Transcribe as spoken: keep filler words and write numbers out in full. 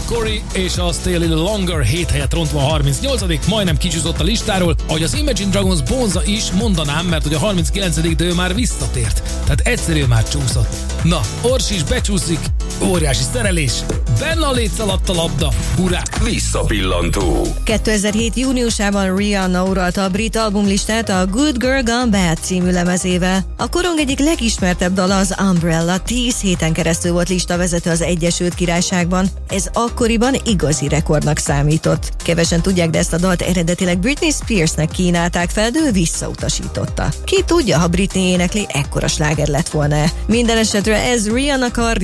Corey és a Stay a Little Longer hét helyet rontva a harmincnyolcadik majdnem kicsúszott a listáról, ahogy az Imagine Dragons Bonza is, mondanám, mert hogy a harminckilencedik de ő már visszatért. Tehát egyszerű már csúszott. Na, Orsi is becsúszik, óriási szerelés, benne a léc alatt a labda, hurrá! Visszapillantó. kétezer-hét júniusában Rihanna uralta a brit albumlistát a Good Girl Gone Bad című lemezével. A korong egyik legismertebb dala, az Umbrella, tíz héten keresztül volt listavezető az Egyesült Királyságban. Ez akkoriban igazi rekordnak számított. Kevesen tudják, de ezt a dalt eredetileg Britney Spearsnek kínálták fel, de ő visszautasította. Ki tudja, ha Britney énekli, ekkora sláger lett volna. Minden esetre ez Rihanna kar